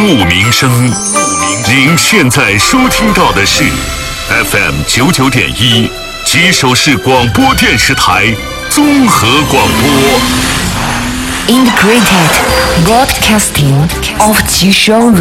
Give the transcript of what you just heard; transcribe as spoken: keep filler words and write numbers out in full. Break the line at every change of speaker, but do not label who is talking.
不鸣声。您现在收听到的是 F M 九九点一吉首市广播电视台综合广播。
Integrated Broadcasting of 吉首